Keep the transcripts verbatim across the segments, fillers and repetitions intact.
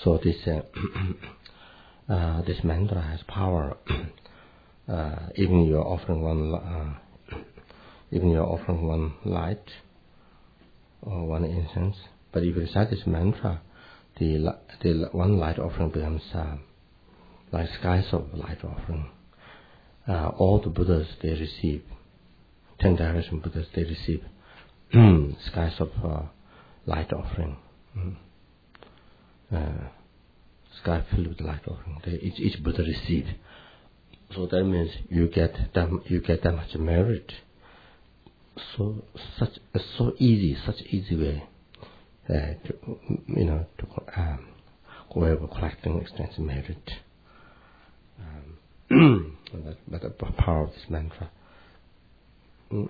so this uh, uh, this mantra has power. uh, even you're offering one, uh, even you're offering one light or one incense, but if you recite this mantra, the the one light offering becomes uh, like skies of light offering. Uh, all the Buddhas they receive, ten direction Buddhas they receive skies of uh, light offering. Mm. Uh, sky filled with light offering. They, each, each Buddha receive. So that means you get that you get that much merit. So such uh, so easy, such easy way, uh, to, you know, to um, go over collecting extensive merit. Um, that, but the power of this mantra. Mm.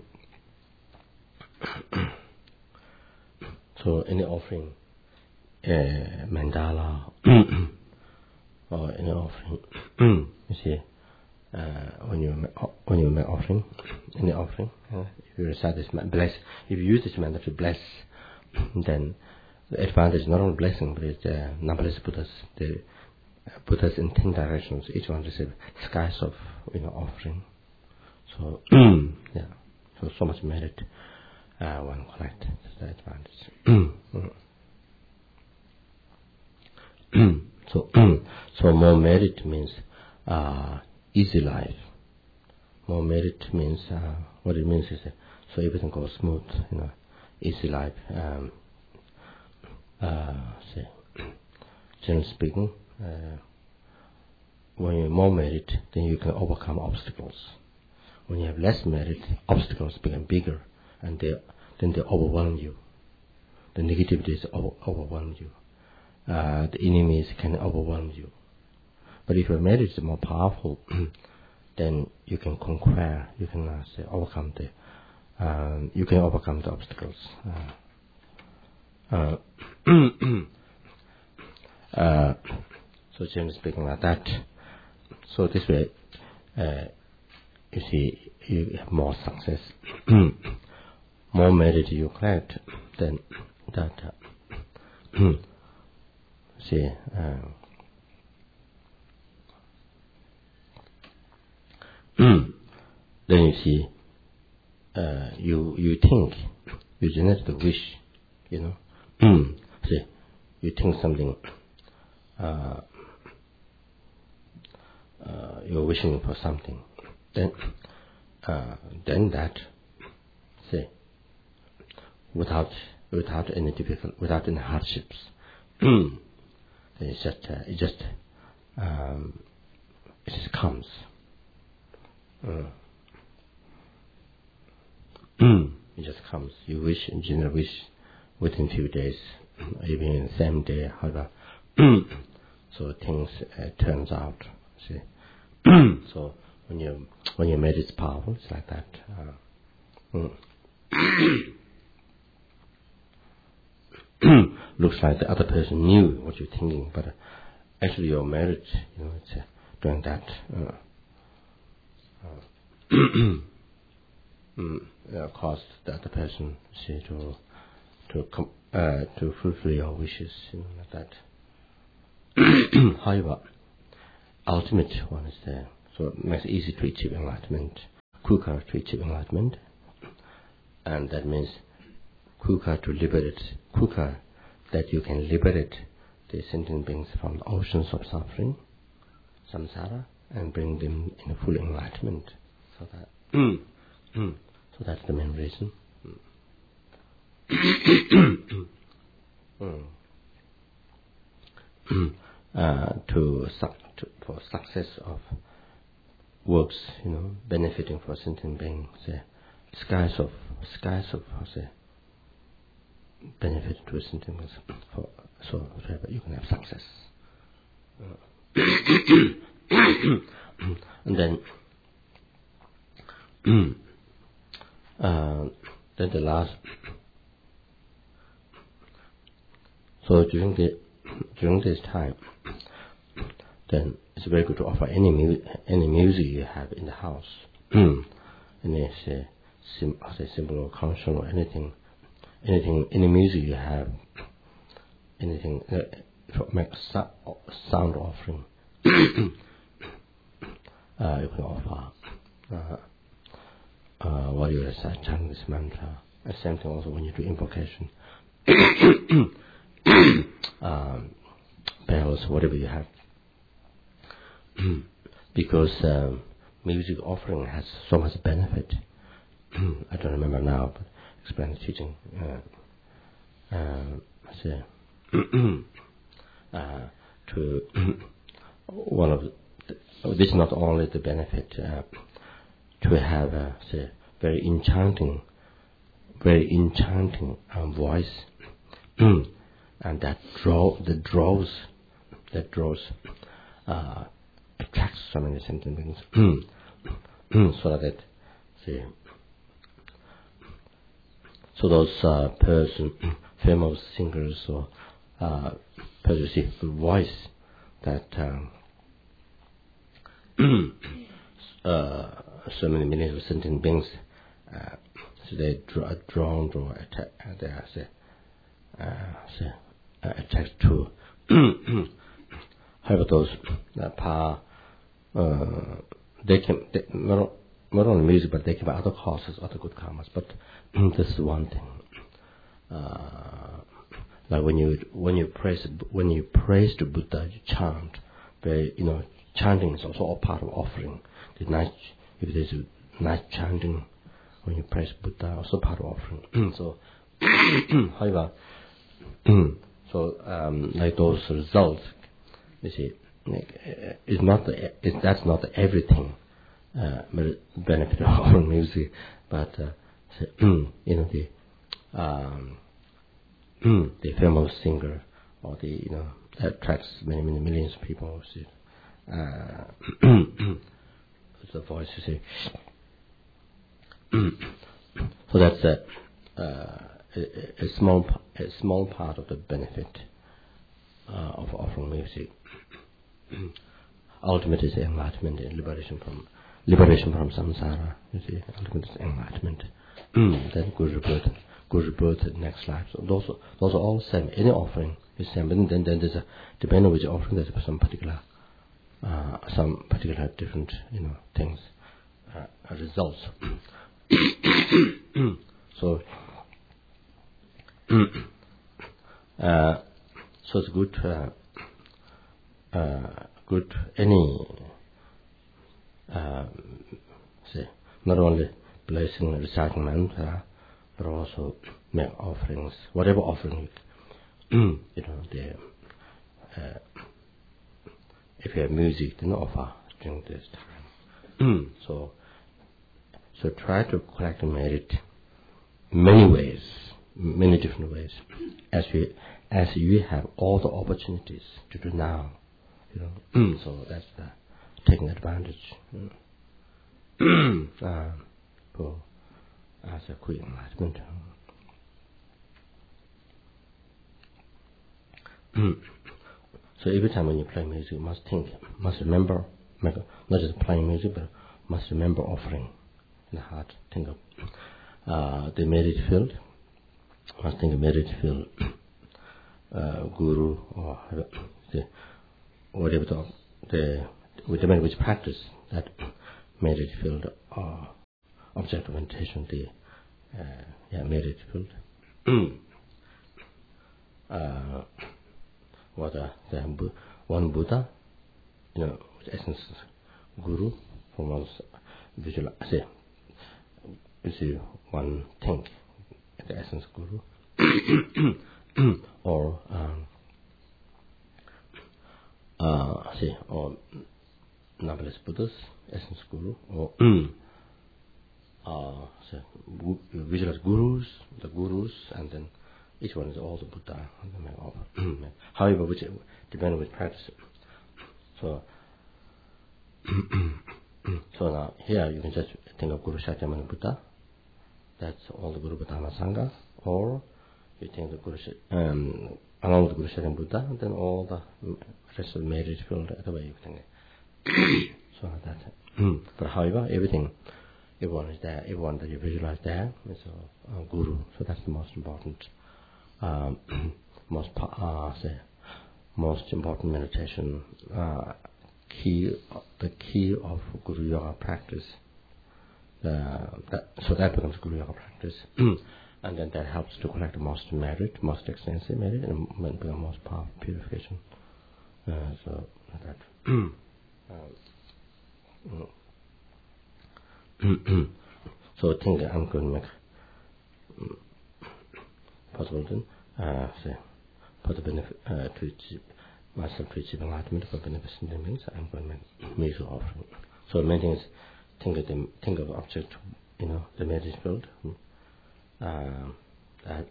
So any offering, uh, mandala, or any offering, you see, uh, when you when you make offering, any offering, uh, if you recite this bless, if you use this mantra to bless, then the advantage is not only blessing, but it's uh, numberless Buddhas, the uh, Buddhas in ten directions, each one receive skies of you know offering. So yeah, so so much merit. Uh, one collect, that's the advantage. so, so more merit means uh, easy life. More merit means uh, what it means is uh, so everything goes smooth, you know, easy life. Um, uh, say, generally speaking, uh, when you have more merit, then you can overcome obstacles. When you have less merit, obstacles become bigger. And they, then they overwhelm you. The negativities over, overwhelm you. Uh, the enemies can overwhelm you. But if your merit is more powerful, then you can conquer. You can uh, say overcome the. Um, you can overcome the obstacles. Uh, uh, uh, so generally speaking, like that. So this way, uh, you see, you have more success. More merit you collect, then that uh, see uh, then you see uh, you you think you generate the wish, you know. See, you think something. Uh, uh, you're wishing for something, then uh, then that see. Without without any difficult, without any hardships, it's just uh, it just um, it just comes. Uh, it just comes. You wish, in general, wish within few days, even in the same day. However, so things uh, turns out. See, so when you when you made it powerful, it's like that. Uh, mm. Looks like the other person knew what you're thinking, but uh, actually your merit, you know, it's uh, doing that. Uh, uh, mm, uh, cause the other person, see, to to com- uh, to fulfill your wishes, you know, like that. However, ultimate one is there, so it makes it easy to achieve enlightenment, quicker to achieve enlightenment, and that means quicker to liberate, quicker that you can liberate the sentient beings from the oceans of suffering, samsara, and bring them in full enlightenment. So that, so that's the main reason. uh, to, to for success of works, you know, benefiting for sentient beings, say, skies of skies of say. benefit to a sentient beings, for so that you can have success. Uh, and then, uh, then the last. So during the during this time, then it's very good to offer any mu- any music you have in the house, any say, sim- say symbol or conscience or anything, anything, any music you have, anything, uh, make a sound offering, uh, you can offer uh, uh, while you recite chanting this mantra. The same thing also when you do invocation. um, bells, whatever you have. Because um, music offering has so much benefit. I don't remember now, but explain the teaching. Uh, uh, say, uh, to one of the, this is not only the benefit uh, to have a say very enchanting, very enchanting um, voice, and that draw that draws that draws uh, attracts so many sentient beings, so that see. So those uh, person, famous singers or uh, person, see, the voice that um, uh, so many millions of sentient beings, uh, so they draw, drawn or attack, uh, they are say, uh, say, uh, attached to. However, those uh, power, uh, they can they, not, not only music, but they can be other causes, other good karmas. But this is one thing. Uh, like when you when you praise when you praise the Buddha, you chant. Very, you know, chanting is also a part of offering. The nice, if there's a nice chanting when you praise Buddha, also part of offering. So, however, so um, like those results, you see, like, it's not the, it's, that's not everything uh, benefit of offering music, but uh, so, you know the um, the famous singer or the you know attracts many many millions of people. See, uh, the voice, you see. So that's a, uh, a, a small a small part of the benefit uh, of offering music. Ultimate is enlightenment and liberation from liberation from samsara. You see, ultimate is enlightenment. Then good rebirth, good rebirth next life. So those those are all same. Any offering is same. But then then there's a depending on which offering, there's some particular uh, some particular different you know things uh, results. So uh, so it's good. Uh, uh, good any uh, say not only blessing and reciting mantra, but also make offerings, whatever offering you know the uh, if you have music, then offer during this time. so so try to collect merit many ways, many different ways, as you as you have all the opportunities to do now. You know, so that's the taking advantage uh, for as a quick enlightenment. So every time when you play music, you must think, must remember, not just playing music, but must remember offering in the heart. Think of uh, the merit field. Must think of merit field, uh, guru or the. Whatever the, the with the which practice that merit field or object of meditation, the uh, yeah merit field. uh, what uh, the one Buddha, you know, essence guru, from one's visual. Say, you see one thing, the essence guru, or. Um, Uh, see, or novelist Buddhas, essence guru, or uh, so, visualize gurus, the gurus, and then each one is also Buddha. However, which depending on which practice. So, so now here you can just think of Guru Shakyamuni Buddha. That's all the Guru Gautama Sangha, or you think the Guru um, along with Guru Shakyamuni Buddha, and then all the rest of the merit field the way you think. So that's it. But however, everything, everyone is there, everyone that you visualize there is a, a guru. So that's the most important, um, most uh, say, most important meditation uh, key, the key of Guru Yoga practice. Uh, that, so that becomes Guru Yoga practice, and then that helps to collect the most merit, most extensive merit, and become most powerful purification. Uh, so that. um, so I think I'm going to make possible then, uh, say, for the benefit uh, to achieve myself to achieve enlightenment for beneficent beings, I'm going to make major offering. So the main thing is think of the think of object, you know, the meditation field. Uh, that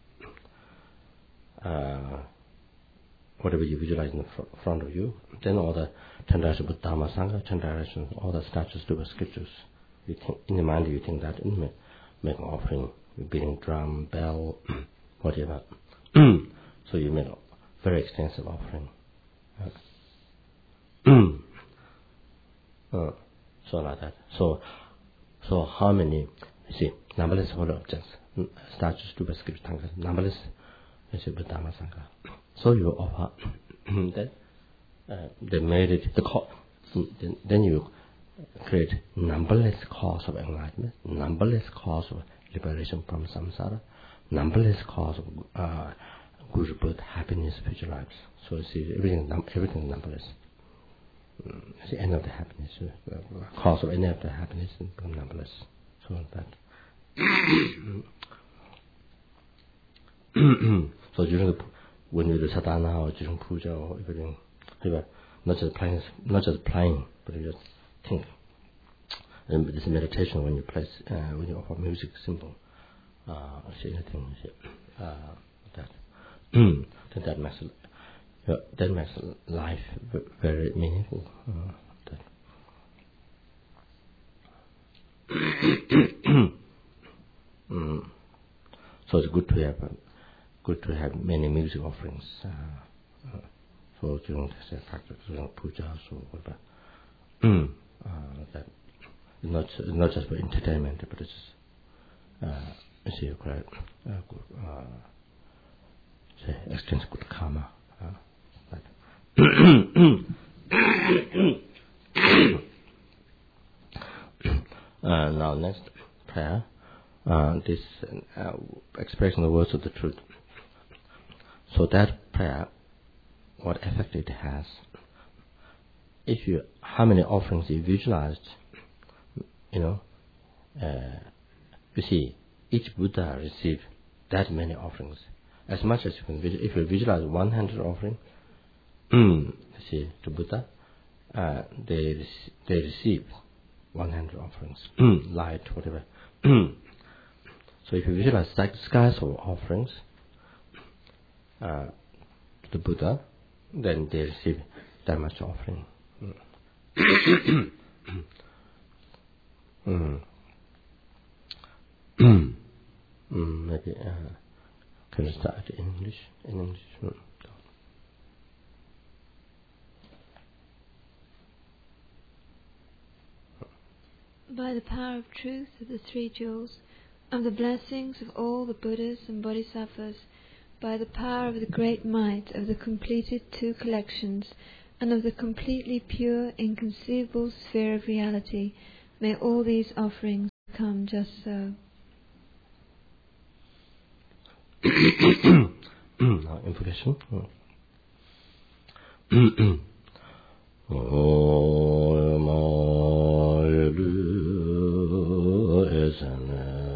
uh, whatever you visualize in the fr- front of you, then all the ten directions of Dharma Sangha, ten directions, all the statues, the scriptures. You think in the mind, you think that, and make, make an offering, beating drum, bell, whatever. So you make a very extensive offering. uh, so like that. So, so how many? You see, numberless holy objects, statues, stupas, scriptures, tankas, numberless. You see, with Dharma Sangha. So you offer that. Uh, they made it the co- then, then you create numberless cause of enlightenment, numberless cause of liberation from samsara, numberless cause of uh, good birth, happiness, future lives. So you see, everything, num- everything numberless. Mm, it's the end of the happiness, uh, cause of any of the happiness become numberless. So that. So during the, when you do sadhana or during puja or everything, not just playing, not just playing, but you just think. And this meditation when you place, uh, when you offer music, symbol, uh, say anything, uh, that, then that makes, uh, that makes life very meaningful. Uh, that. mm. So it's good to have, uh, good to have many music offerings. Uh, uh, so during the practice, during puja, so whatever. uh, that. Not not just for entertainment, but it's uh, see quite uh, good, uh, say extends good karma. Uh, uh, now next prayer, uh, this uh, expressing the words of the truth. So that prayer, what effect it has? If you how many offerings you visualized. You know, uh, you see, each Buddha received that many offerings. As much as you can visualize, if you visualize one hundred offering, you see, to Buddha, uh, they they receive one hundred offerings, light, whatever. So if you visualize like skies of offerings uh, to Buddha, then they receive that much offering. Mm. mm, maybe uh, can I start in English? In English. Mm. By the power of truth of the three jewels, of the blessings of all the Buddhas and Bodhisattvas, by the power of the great might of the completed two collections, and of the completely pure, inconceivable sphere of reality, may all these offerings come just so. Now, invocation. Oh.